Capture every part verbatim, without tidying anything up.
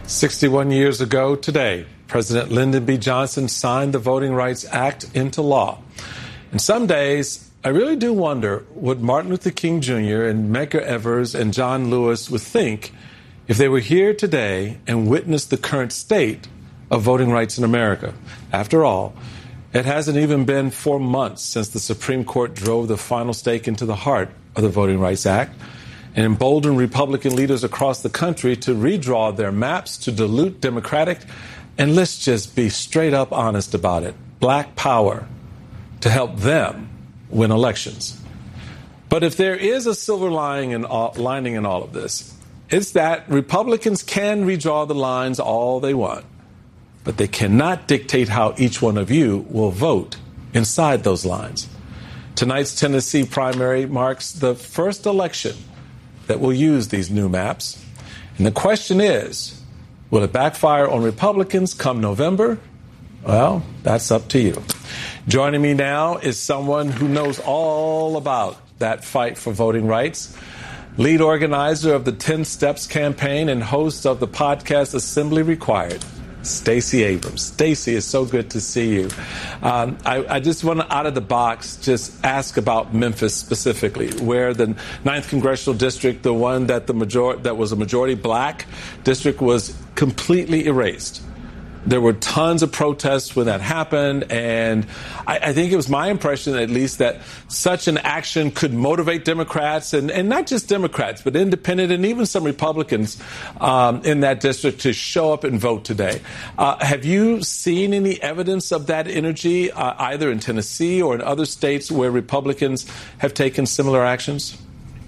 sixty-one years ago today, President Lyndon B. Johnson signed the Voting Rights Act into law. And some days, I really do wonder what Martin Luther King Junior and Medgar Evers and John Lewis would think if they were here today and witnessed the current state of voting rights in America. After all, it hasn't even been four months since the Supreme Court drove the final stake into the heart of the Voting Rights Act and emboldened Republican leaders across the country to redraw their maps to dilute Democratic, and let's just be straight up honest about it, black power to help them win elections. But if there is a silver lining in all, lining in all of this, it's that Republicans can redraw the lines all they want, but they cannot dictate how each one of you will vote inside those lines. Tonight's Tennessee primary marks the first election that will use these new maps. And the question is, will it backfire on Republicans come November? Well, that's up to you. Joining me now is someone who knows all about that fight for voting rights. Lead organizer of the ten Steps campaign and host of the podcast Assembly Required, Stacey Abrams. Stacey, it's so good to see you. Um, I, I just want to, out of the box, just ask about Memphis specifically, where the ninth Congressional District, the one that the major- that was a majority black district, was completely erased. There were tons of protests when that happened, and I, I think it was my impression, at least, that such an action could motivate Democrats, and, and not just Democrats, but independent and even some Republicans um, in that district to show up and vote today. Uh, have you seen any evidence of that energy, uh, either in Tennessee or in other states where Republicans have taken similar actions?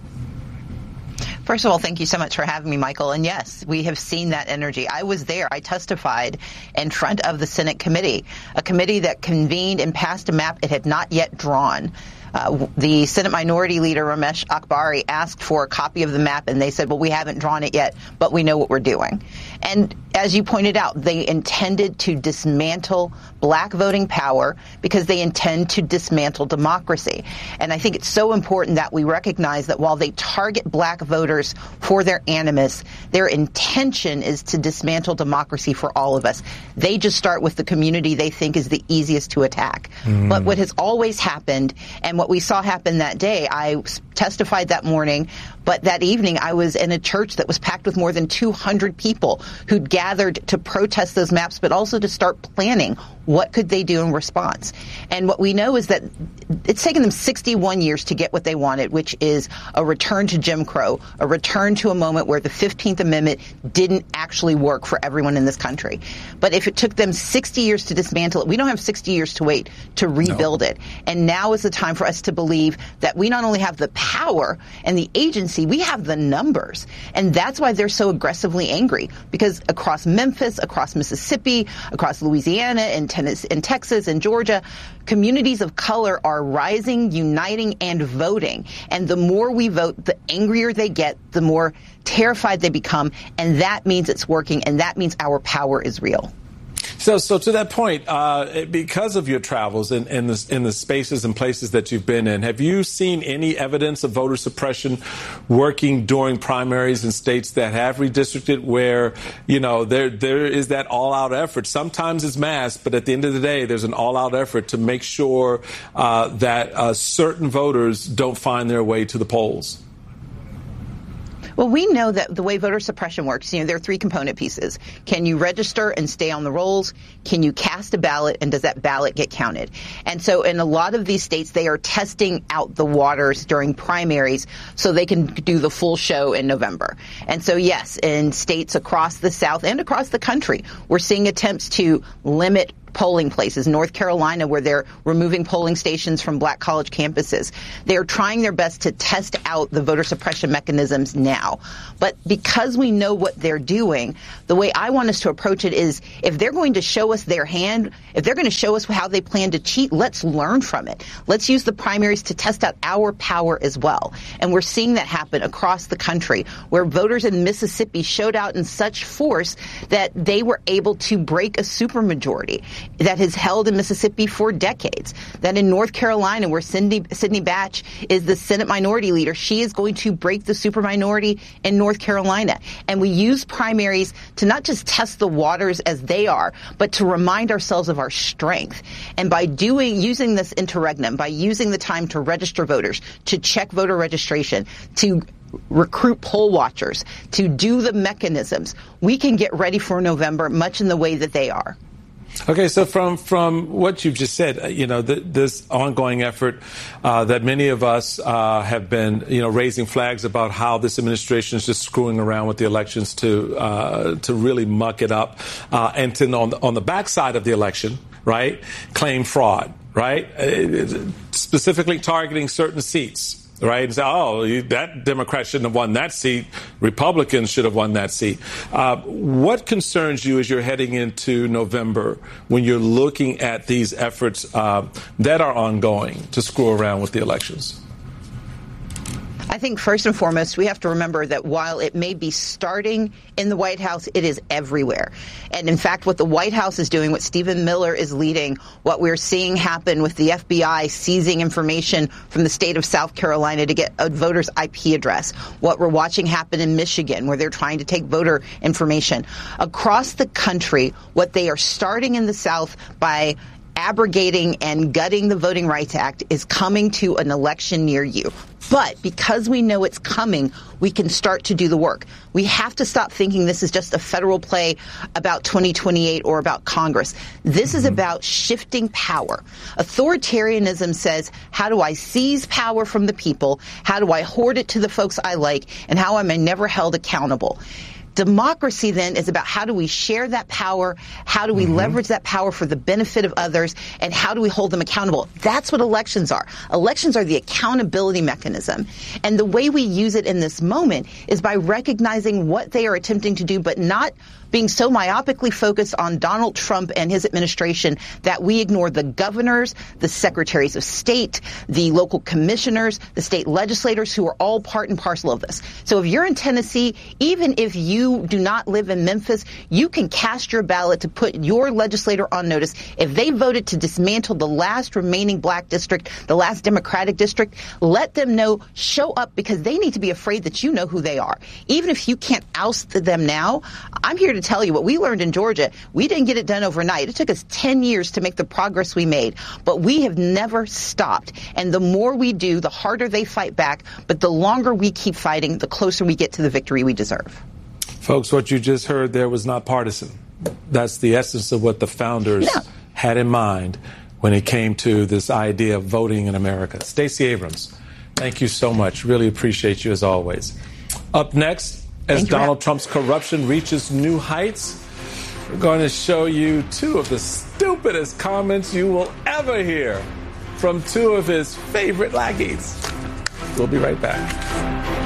First of all, thank you so much for having me, Michael. And yes, we have seen that energy. I was there. I testified in front of the Senate committee, a committee that convened and passed a map it had not yet drawn. Uh, the Senate Minority Leader, Ramesh Akbari, asked for a copy of the map, and they said, well, we haven't drawn it yet, but we know what we're doing. And as you pointed out, they intended to dismantle black voting power because they intend to dismantle democracy. And I think it's so important that we recognize that while they target black voters for their animus, their intention is to dismantle democracy for all of us. They just start with the community they think is the easiest to attack. Mm. But what has always happened, and what we saw happen that day, I testified that morning, but that evening I was in a church that was packed with more than two hundred people who'd gathered to protest those maps, but also to start planning what could they do in response. And what we know is that it's taken them sixty-one years to get what they wanted, which is a return to Jim Crow, a return to a moment where the fifteenth Amendment didn't actually work for everyone in this country. But if it took them sixty years to dismantle it, we don't have sixty years to wait to rebuild no. it. And now is the time for us to believe that we not only have the power and the agency, we have the numbers. And that's why they're so aggressively angry, because across Memphis, across Mississippi, across Louisiana and Tennessee and Texas and Georgia, communities of color are rising, uniting, and voting. And the more we vote, the angrier they get, the more terrified they become. And that means it's working, and that means our power is real. So, so to that point, uh, because of your travels in, in, the, in the spaces and places that you've been in, have you seen any evidence of voter suppression working during primaries in states that have redistricted, where, you know, there there is that all-out effort? Sometimes it's mass, but at the end of the day, there's an all-out effort to make sure uh, that uh, certain voters don't find their way to the polls. Well, we know that the way voter suppression works, you know, there are three component pieces. Can you register and stay on the rolls? Can you cast a ballot, and does that ballot get counted? And so in a lot of these states, they are testing out the waters during primaries so they can do the full show in November. And so, yes, in states across the South and across the country, we're seeing attempts to limit polling places. North Carolina, where they're removing polling stations from black college campuses. They're trying their best to test out the voter suppression mechanisms now. But because we know what they're doing, the way I want us to approach it is, if they're going to show us their hand, if they're going to show us how they plan to cheat, let's learn from it. Let's use the primaries to test out our power as well. And we're seeing that happen across the country, where voters in Mississippi showed out in such force that they were able to break a supermajority. that has held in Mississippi for decades. That in North Carolina, where Cindy, Sidney Batch is the Senate minority leader, she is going to break the super minority in North Carolina. And we use primaries to not just test the waters as they are, but to remind ourselves of our strength. And by doing, using this interregnum, by using the time to register voters, to check voter registration, to recruit poll watchers, to do the mechanisms, we can get ready for November much in the way that they are. Okay, so from from what you've just said, you know, th- this ongoing effort uh, that many of us uh, have been, you know, raising flags about how this administration is just screwing around with the elections to uh, to really muck it up, uh, and to on the, on the backside of the election, right, claim fraud, right, uh, specifically targeting certain seats. Right, and say, oh, that Democrat shouldn't have won that seat. Republicans should have won that seat. Uh, what concerns you as you're heading into November when you're looking at these efforts uh, that are ongoing to screw around with the elections? I think first and foremost, we have to remember that while it may be starting in the White House, it is everywhere. And in fact, what the White House is doing, what Stephen Miller is leading, what we're seeing happen with the F B I seizing information from the state of South Carolina to get a voter's I P address, what we're watching happen in Michigan, where they're trying to take voter information. Across the country, what they are starting in the South by abrogating and gutting the Voting Rights Act is coming to an election near you. But because we know it's coming, we can start to do the work. We have to stop thinking this is just a federal play about twenty twenty-eight or about Congress. This is about shifting power. Authoritarianism says, how do I seize power from the people? How do I hoard it to the folks I like? And how am I never held accountable? Democracy, then, is about how do we share that power, how do we mm-hmm. leverage that power for the benefit of others, and how do we hold them accountable? That's what elections are. Elections are the accountability mechanism. And the way we use it in this moment is by recognizing what they are attempting to do, but not being so myopically focused on Donald Trump and his administration that we ignore the governors, the secretaries of state, the local commissioners, the state legislators who are all part and parcel of this. So if you're in Tennessee, even if you do not live in Memphis, you can cast your ballot to put your legislator on notice. If they voted to dismantle the last remaining black district, the last Democratic district, let them know, show up, because they need to be afraid that you know who they are. Even if you can't oust them now, I'm here to tell you what we learned in Georgia. We didn't get it done overnight. It took us ten years to make the progress we made, but we have never stopped. And the more we do, the harder they fight back. But the longer we keep fighting, the closer we get to the victory we deserve. Folks, what you just heard there was not partisan. That's the essence of what the founders no. had in mind when it came to this idea of voting in America. Stacey Abrams, thank you so much. Really appreciate you as always. Up next, as Donald Trump's corruption reaches new heights, we're going to show you two of the stupidest comments you will ever hear from two of his favorite lackeys. We'll be right back.